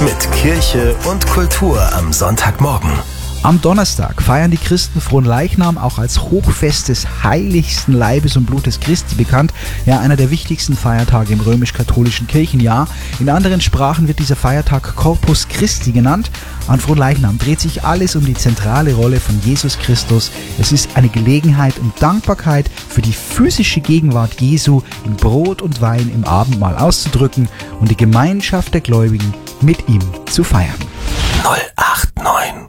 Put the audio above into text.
mit Kirche und Kultur am Sonntagmorgen. Am Donnerstag feiern die Christen Fronleichnam, auch als Hochfest des heiligsten Leibes und Blutes Christi bekannt. Ja, einer der wichtigsten Feiertage im römisch-katholischen Kirchenjahr. In anderen Sprachen wird dieser Feiertag Corpus Christi genannt. An Fronleichnam dreht sich alles um die zentrale Rolle von Jesus Christus. Es ist eine Gelegenheit, um Dankbarkeit für die physische Gegenwart Jesu in Brot und Wein im Abendmahl auszudrücken und die Gemeinschaft der Gläubigen mit ihm zu feiern. 08